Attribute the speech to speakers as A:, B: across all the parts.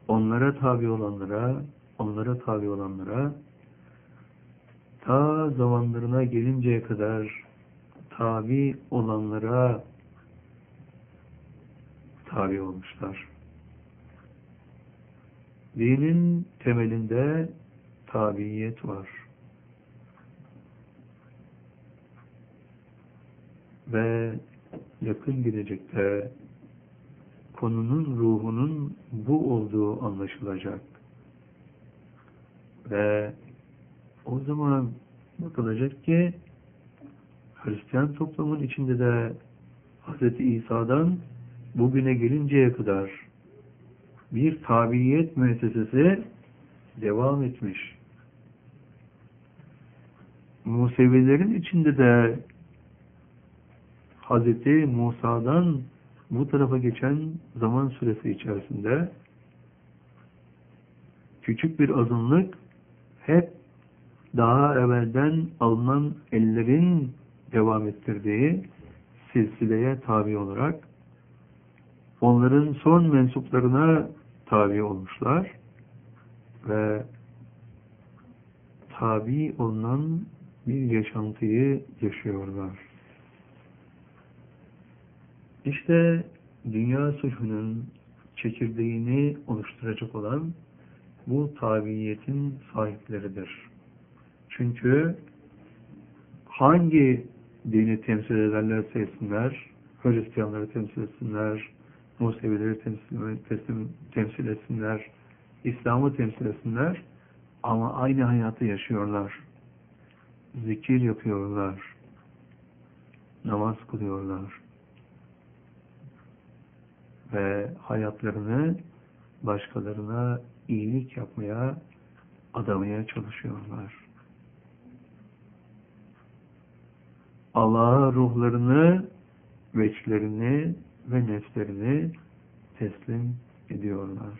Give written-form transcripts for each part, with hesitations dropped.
A: onlara tabi olanlara ta zamanlarına gelinceye kadar tabi olanlara tabi olmuşlar. Dinin temelinde tabiyet var. Ve yakın gelecekte konunun ruhunun bu olduğu anlaşılacak. Ve o zaman bakılacak ki Hristiyan toplumun içinde de Hz. İsa'dan bugüne gelinceye kadar bir tabiyet müessesesi devam etmiş. Musevilerin içinde de Hz. Musa'dan bu tarafa geçen zaman süresi içerisinde küçük bir azınlık hep daha evvelden alınan ellerin devam ettirdiği silsileye tabi olarak onların son mensuplarına tabi olmuşlar ve tabi olunan bir yaşantıyı yaşıyorlar. İşte dünya sulhunun çekirdeğini oluşturacak olan bu tabiiyetin sahipleridir. Çünkü hangi dini temsil ederlerse etsinler, Hristiyanları temsil etsinler, Musevileri temsil etsinler, İslam'ı temsil etsinler ama aynı hayatı yaşıyorlar. Zikir yapıyorlar, namaz kılıyorlar ve hayatlarını başkalarına iyilik yapmaya, adamaya çalışıyorlar. Allah'a ruhlarını, veçlerini ve nefslerini teslim ediyorlar.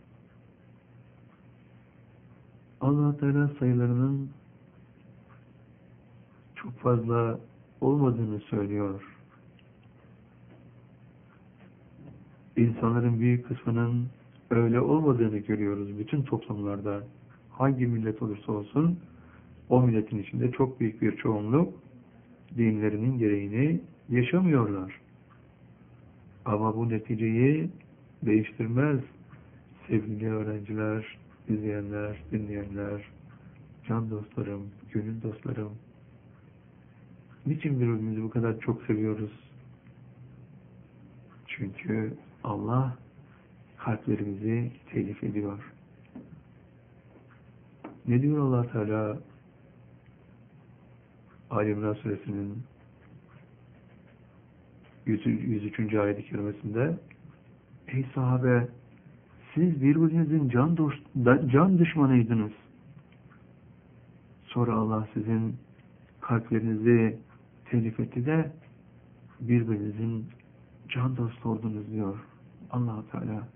A: Allah Teala sayılarının çok fazla olmadığını söylüyor. İnsanların büyük kısmının öyle olmadığını görüyoruz bütün toplumlarda. Hangi millet olursa olsun o milletin içinde çok büyük bir çoğunluk dinlerinin gereğini yaşamıyorlar. Ama bu neticeyi değiştirmez. Sevgili öğrenciler, izleyenler, dinleyenler, can dostlarım, gönül dostlarım. Niçin birbirimizi bu kadar çok seviyoruz? Çünkü Allah kalplerimizi telif ediyor. Ne diyor Allah Teala Ali İmran Suresinin 103. ayet-i kerimesinde ey sahabe siz birbirinizin can düşmanıydınız. Sonra Allah sizin kalplerinizi telif etti de birbirinizin can dostu oldunuz diyor Allah Teala.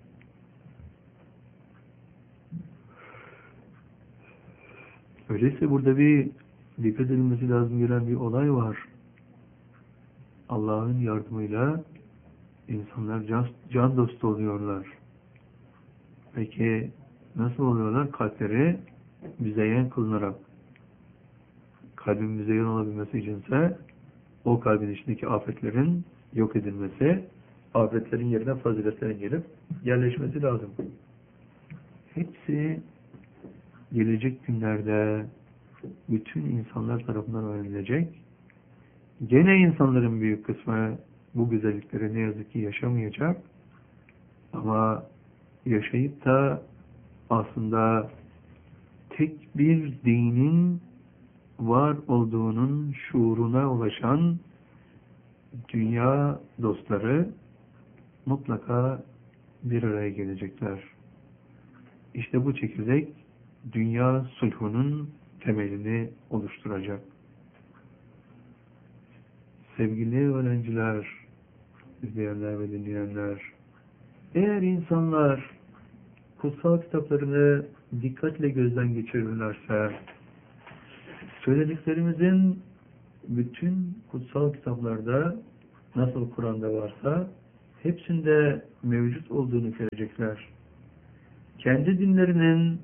A: Öyleyse burada bir dikkat edilmesi lazım gelen bir olay var. Allah'ın yardımıyla insanlar can dostu oluyorlar. Peki nasıl oluyorlar? Kalpleri müzeyyen kılınarak. Kalbin müzeyyen olabilmesi içinse o kalbin içindeki afetlerin yok edilmesi, afetlerin yerine faziletlerin gelip yerleşmesi lazım. Hepsi gelecek günlerde bütün insanlar tarafından öğrenilecek. Gene insanların büyük kısmı bu güzellikleri ne yazık ki yaşamayacak. Ama yaşayıp da aslında tek bir dinin var olduğunun şuuruna ulaşan dünya dostları mutlaka bir araya gelecekler. İşte bu çekirdek dünya sulhunun temelini oluşturacak. Sevgili öğrenciler, izleyenler ve dinleyenler, eğer insanlar kutsal kitaplarını dikkatle gözden geçirirlerse, söylediklerimizin bütün kutsal kitaplarda nasıl Kur'an'da varsa hepsinde mevcut olduğunu görecekler. kendi dinlerinin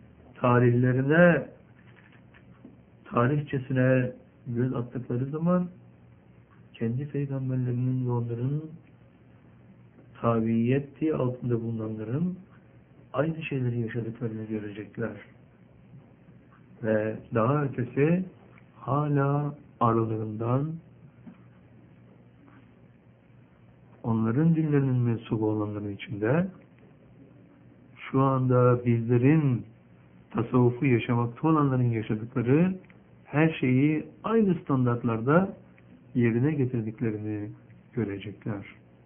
A: tarihçesine göz attıkları zaman kendi peygamberlerinin ve onların tabiiyeti altında bulunanların aynı şeyleri yaşadıklarını görecekler. Ve daha ötesi hala aralarından onların dinlerinin mensubu olanların içinde şu anda bizlerin tasavvufu yaşamakta olanların yaşadıkları her şeyi aynı standartlarda yerine getirdiklerini görecekler.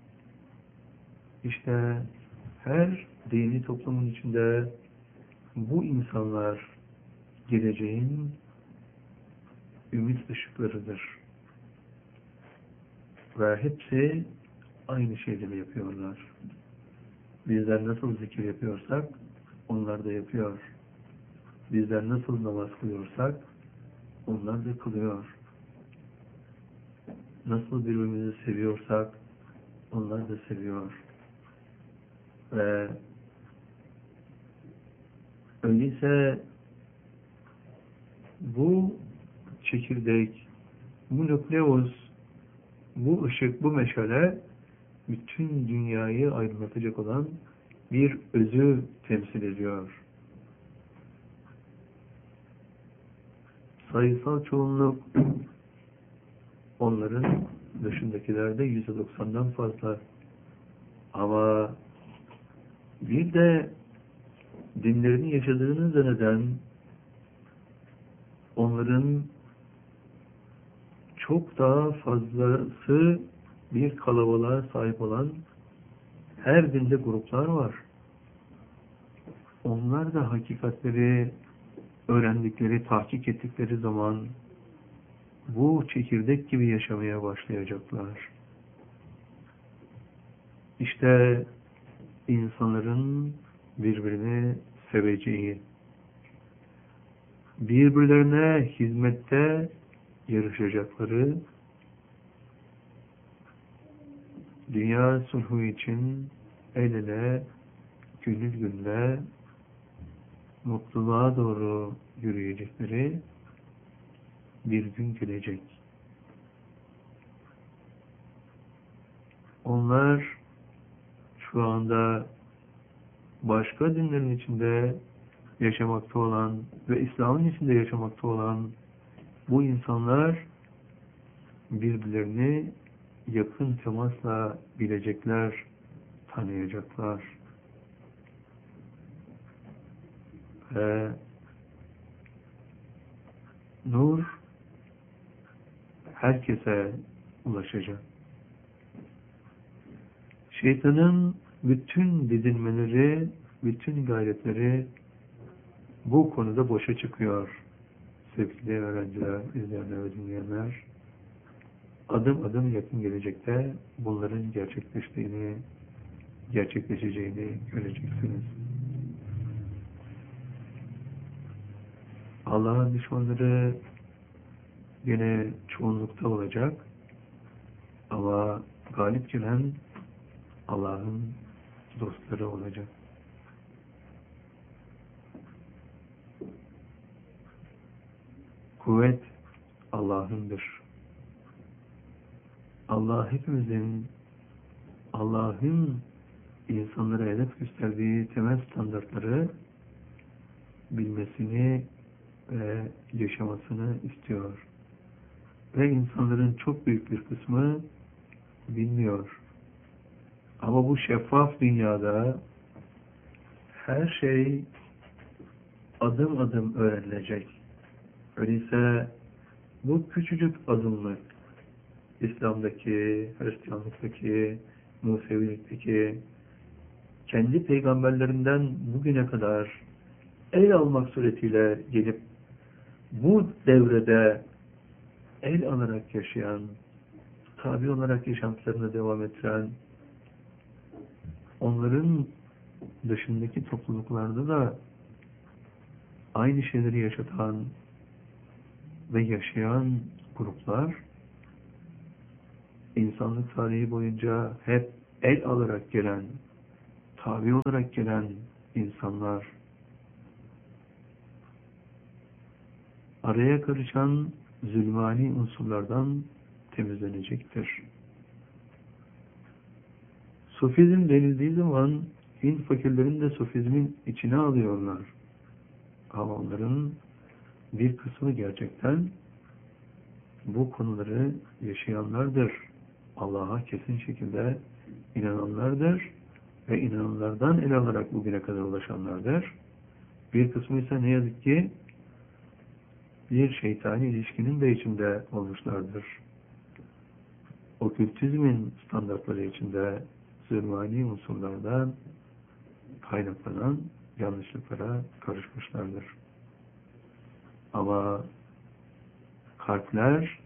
A: İşte her dini toplumun içinde bu insanlar geleceğin ümit ışıklarıdır. Ve hepsi aynı şeyleri yapıyorlar. Bizler nasıl zikir yapıyorsak onlar da yapıyor. Bizler nasıl namaz kılıyorsak onlar da kılıyor. Nasıl birbirimizi seviyorsak onlar da seviyor. Ve öyleyse bu çekirdek, bu nükleus, bu ışık, bu meşale bütün dünyayı aydınlatacak olan bir özü temsil ediyor. Sayısal çoğunluk onların dışındakilerde %90'dan fazla. Ama bir de dinlerini yaşadığını zanneden onların çok daha fazlası bir kalabalığa sahip olan her dinde gruplar var. Onlar da hakikatleri öğrendikleri, tahkik ettikleri zaman bu çekirdek gibi yaşamaya başlayacaklar. İşte insanların birbirini seveceği, birbirlerine hizmette yarışacakları, dünya sulhu için el ele, gönül gönüle, mutluluğa doğru yürüyecekleri bir gün gelecek. Onlar şu anda başka dinlerin içinde yaşamakta olan ve İslam'ın içinde yaşamakta olan bu insanlar birbirlerini yakın temasla bilecekler, tanıyacaklar. Ve nur herkese ulaşacak. Şeytanın bütün didinmeleri, bütün gayretleri bu konuda boşa çıkıyor. Sevgili öğrenciler, izleyenler ve dinleyenler, adım adım yakın gelecekte bunların gerçekleşeceğini göreceksiniz. Allah'ın düşmanları yine çoğunlukta olacak ama galip gelen Allah'ın dostları olacak. Kuvvet Allah'ındır. Allah hepimizin Allah'ın insanlara hedef gösterdiği temel standartları bilmesini ve yaşamasını istiyor. Ve insanların çok büyük bir kısmı bilmiyor. Ama bu şeffaf dünyada her şey adım adım öğrenilecek. Öyleyse bu küçücük adımlık İslam'daki, Hristiyanlıktaki, Musevilikteki kendi peygamberlerinden bugüne kadar el almak suretiyle gelip bu devrede el alarak yaşayan, tabi olarak yaşantılarına devam ettiren, onların dışındaki topluluklarda da aynı şeyleri yaşatan ve yaşayan gruplar insanlık tarihi boyunca hep el alarak gelen, tabi olarak gelen insanlar araya karışan zulmani unsurlardan temizlenecektir. Sufizm denildiği zaman Hint fakirlerini de sufizmin içine alıyorlar. Ama onların bir kısmı gerçekten bu konuları yaşayanlardır. Allah'a kesin şekilde inananlardır ve inananlardan el alarak bugüne kadar ulaşanlardır. Bir kısmı ise ne yazık ki bir şeytani ilişkinin de içinde olmuşlardır. Okültizmin standartları içinde zulmani unsurlardan kaynaklanan yanlışlıklara karışmışlardır. Ama kalpler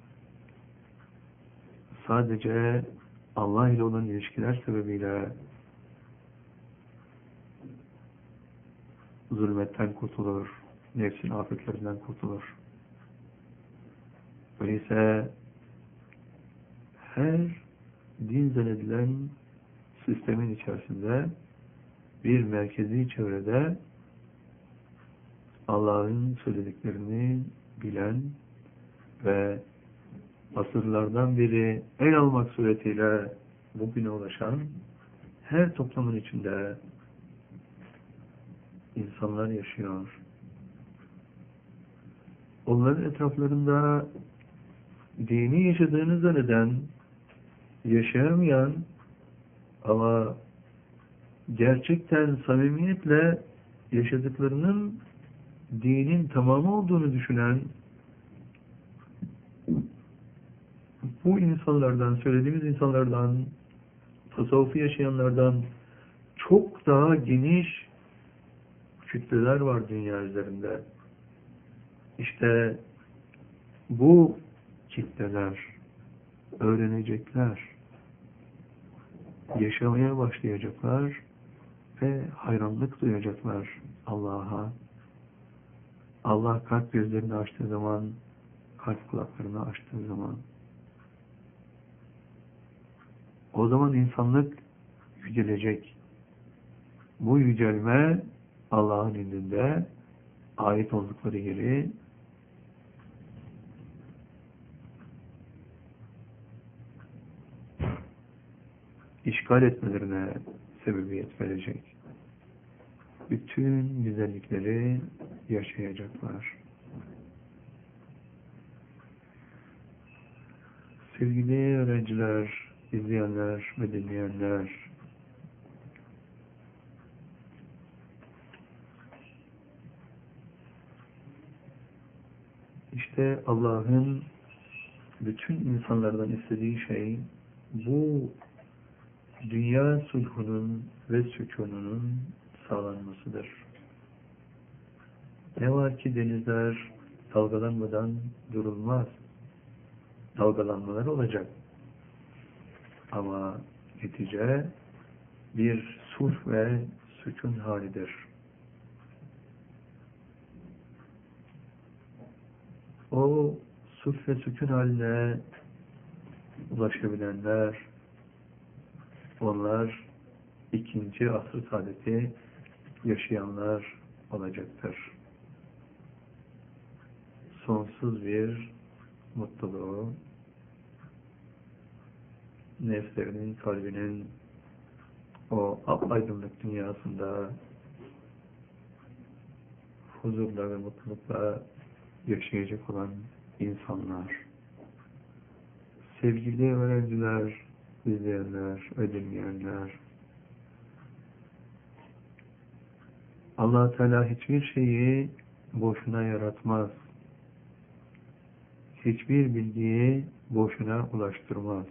A: sadece Allah ile olan ilişkiler sebebiyle zulmetten kurtulur, nefsin afetlerinden kurtulur. Öyleyse her din zannedilen sistemin içerisinde bir merkezi çevrede Allah'ın söylediklerini bilen ve asırlardan beri el almak suretiyle bugüne ulaşan her toplumun içinde insanlar yaşıyor. Onların etraflarında dini yaşadığını zanneden, yaşayamayan ama gerçekten samimiyetle yaşadıklarının dinin tamamı olduğunu düşünen bu insanlardan, söylediğimiz insanlardan, tasavvufu yaşayanlardan çok daha geniş kütleler var dünya üzerinde. İşte bu kitleler öğrenecekler, yaşamaya başlayacaklar ve hayranlık duyacaklar Allah'a. Allah kalp gözlerini açtığı zaman, kalp kulaklarını açtığı zaman, o zaman insanlık yücelecek. Bu yücelme Allah'ın indinde ait oldukları yeri işgal etmelerine sebebiyet verecek. Bütün güzellikleri yaşayacaklar. Sevgili öğrenciler, izleyenler ve dinleyenler, işte Allah'ın bütün insanlardan istediği şey bu dünya sulhunun ve sükununun sağlanmasıdır. Ne var ki denizler dalgalanmadan durulmaz. Dalgalanmalar olacak. Ama netice bir sulh ve sükun halidir. O sulh ve sükun haline ulaşabilenler, onlar ikinci asr-ı saadeti yaşayanlar olacaktır. Sonsuz bir mutluluğu, nefslerinin, kalbinin o aydınlık dünyasında huzurla ve mutlulukla yaşayacak olan insanlar. Sevgili öğrenciler, izleyenler ve dinleyenler, Allah-u Teala hiçbir şeyi boşuna yaratmaz. Hiçbir bilgiyi boşuna ulaştırmaz.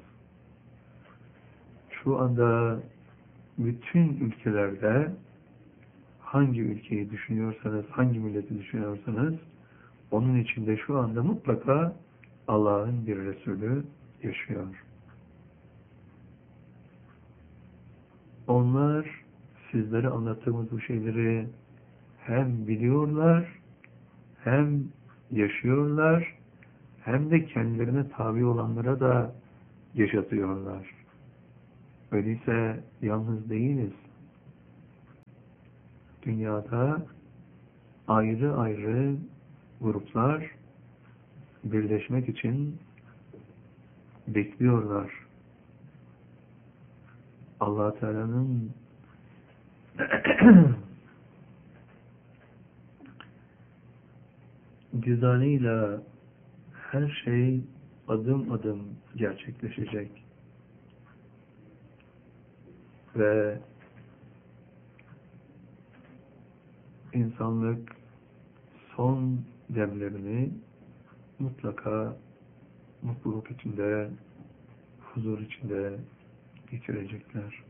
A: Şu anda bütün ülkelerde hangi ülkeyi düşünüyorsanız, hangi milleti düşünüyorsanız onun içinde şu anda mutlaka Allah'ın bir Resulü yaşıyor. Onlar sizlere anlattığımız bu şeyleri hem biliyorlar, hem yaşıyorlar, hem de kendilerine tabi olanlara da yaşatıyorlar. Öyleyse yalnız değiliz. dünyada ayrı ayrı gruplar birleşmek için bekliyorlar. Allah Teala'nın düzeniyle her şey adım adım gerçekleşecek ve insanlık son demlerini mutlaka mutluluk içinde, huzur içinde geçirecekler.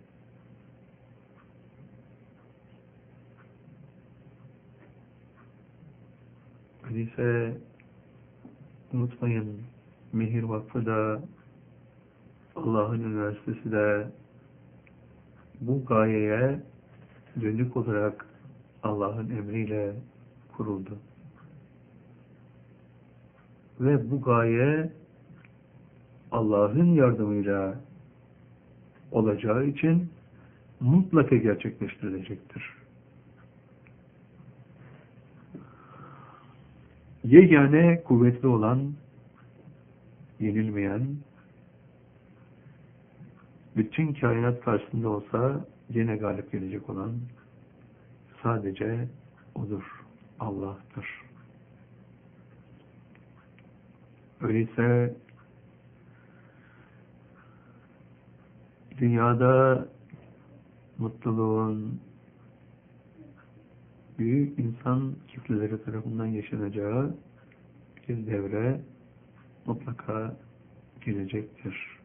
A: Öyleyse unutmayın, Mihir Vakfı da, Allah'ın Üniversitesi de bu gayeye dönük olarak Allah'ın emriyle kuruldu. Ve bu gaye Allah'ın yardımıyla olacağı için mutlaka gerçekleştirilecektir. Yegane kuvvetli olan, yenilmeyen, bütün kainat karşısında olsa yine galip gelecek olan sadece O'dur, Allah'tır. Öyleyse dünyada mutluluğun büyük insan kitleleri tarafından yaşanacağı bir devre mutlaka gelecektir.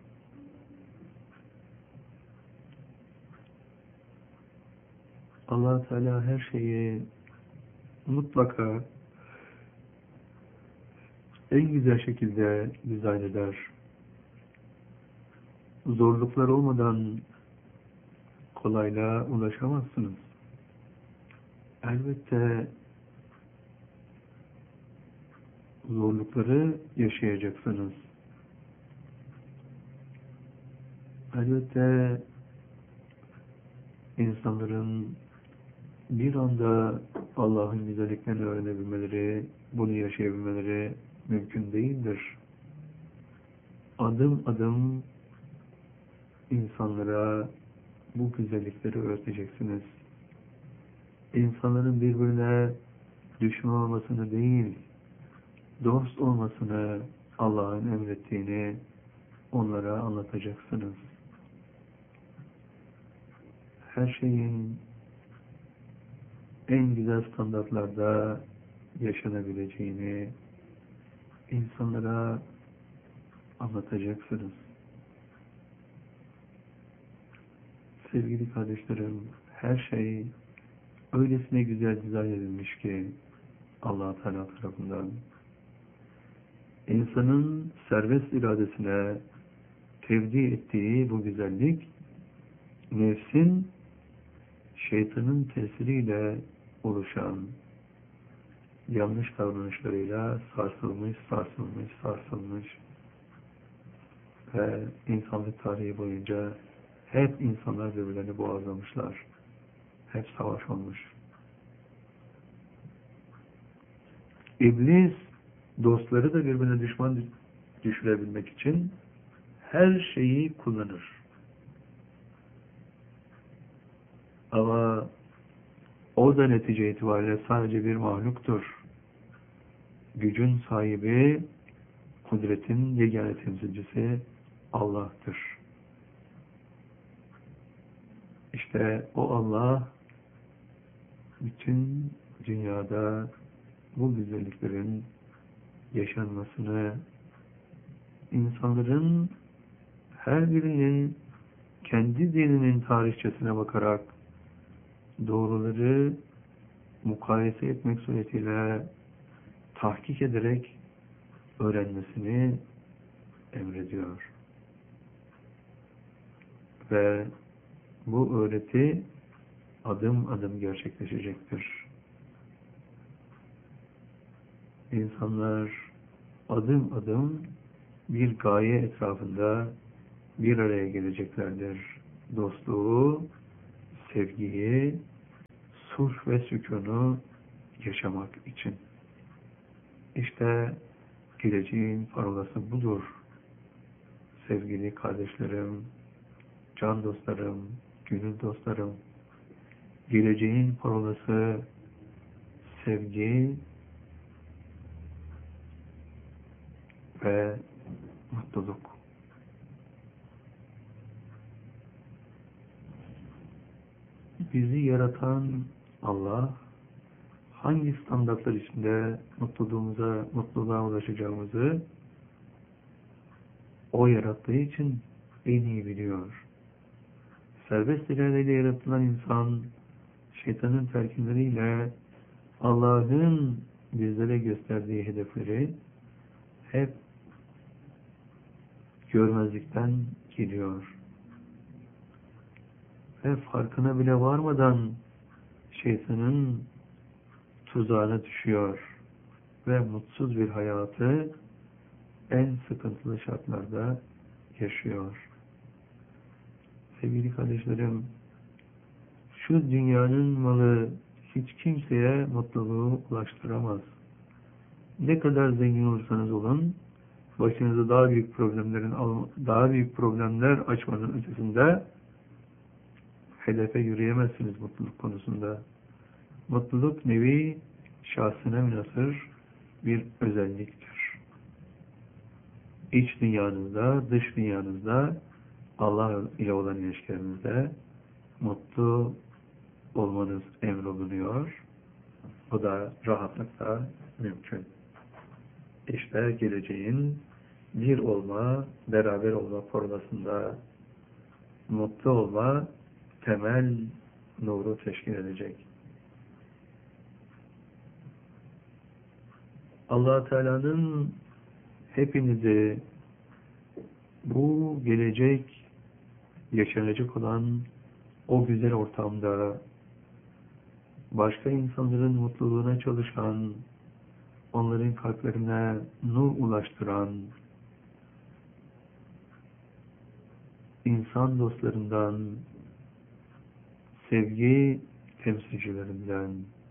A: Allah Teala her şeyi mutlaka en güzel şekilde dizayn eder. Zorluklar olmadan kolaylığa ulaşamazsınız. Elbette zorlukları yaşayacaksınız. Elbette insanların bir anda Allah'ın güzelliklerini öğrenebilmeleri, bunu yaşayabilmeleri mümkün değildir. Adım adım insanlara bu güzellikleri öğreteceksiniz. İnsanların birbirine düşman olmasını değil, dost olmasını, Allah'ın emrettiğini onlara anlatacaksınız. Her şeyin en güzel standartlarda yaşanabileceğini insanlara anlatacaksınız. Sevgili kardeşlerim, her şey öylesine güzel dizayn edilmiş ki Allah Teala tarafından insanın serbest iradesine tevdi ettiği bu güzellik nefsin şeytanın tesiriyle oluşan yanlış davranışlarıyla sarsılmış ve insanlık tarihi boyunca hep insanlar birbirlerini boğazlamışlar. Hep savaş olmuş. İblis dostları da birbirine düşman düşürebilmek için her şeyi kullanır. Ama o da netice itibariyle sadece bir mahluktur. Gücün sahibi, kudretin yegane temsilcisi Allah'tır. İşte o Allah bütün dünyada bu güzelliklerin yaşanmasını, insanların her birinin kendi dininin tarihçesine bakarak doğruları mukayese etmek suretiyle tahkik ederek öğrenmesini emrediyor. Ve bu öğreti adım adım gerçekleşecektir. İnsanlar adım adım bir gaye etrafında bir araya geleceklerdir. Dostluğu, sevgiyi, sulh ve sükûnu yaşamak için. İşte geleceğin parolası budur. Sevgili kardeşlerim, can dostlarım, gönül dostlarım, geleceğin parolası sevgi ve mutluluk. Bizi yaratan Allah, hangi standartlar içinde mutluluğa ulaşacağımızı O yarattığı için en iyi biliyor. Serbest iradeyle yaratılan insan, şeytanın telkinleriyle Allah'ın bizlere gösterdiği hedefleri hep görmezlikten geliyor. Ve farkına bile varmadan şeytanın tuzağına düşüyor. Ve mutsuz bir hayatı en sıkıntılı şartlarda yaşıyor. Sevgili kardeşlerim, şu dünyanın malı hiç kimseye mutluluğu ulaştıramaz. Ne kadar zengin olursanız olun, başınıza daha büyük problemler açmanın ötesinde hedefe yürüyemezsiniz mutluluk konusunda. Mutluluk nevi şahsına münhasır bir özelliktir. İç dünyanızda, dış dünyanızda, Allah ile olan ilişkilerinizde mutlu olmanız emrolunuyor. Bu da rahatlıkla mümkün. İşte geleceğin bir olma, beraber olma formasında mutlu olma temel nuru teşkil edecek. Allah Teala'nın hepinizi bu gelecek yaşanacak olan o güzel ortamda başka insanların mutluluğuna çalışan, onların kalplerine nur ulaştıran insan dostlarından, sevgi temsilcilerinden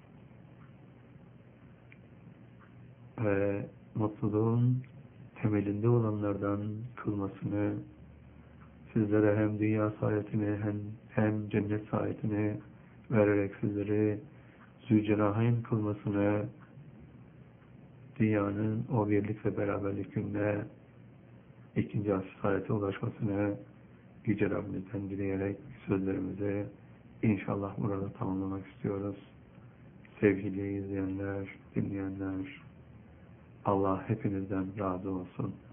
A: ve mutluluğun temelinde olanlardan kılmasını, sizlere hem dünya saadetini hem cennet saadetini vererek sizleri zülcenahayn kılmasını, dünyanın o birlik ve beraberlik gününe ikinci asr saadete ulaşmasını Yüce Rabbimizden dileyerek sözlerimizi inşallah burada tamamlamak istiyoruz. Sevgili izleyenler, dinleyenler, Allah hepinizden razı olsun.